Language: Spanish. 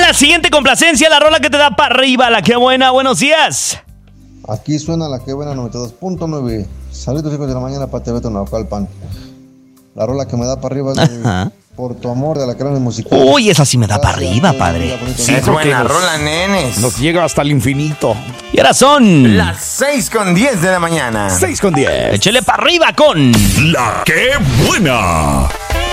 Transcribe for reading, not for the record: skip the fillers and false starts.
la siguiente complacencia, la rola que te da para arriba, la que buena. Buenos días. Aquí suena la que buena 92.9. Saludos, hijos de la mañana para TV Naucalpan. La rola que me da para arriba es de Por tu amor, de la Alacranes Musical. Uy, esa sí me da para arriba, padre. Sí, es buena rola, nenes. Nos llega hasta el infinito. Y ahora son las 6:10 de la mañana. 6:10. Échele para arriba con La que buena.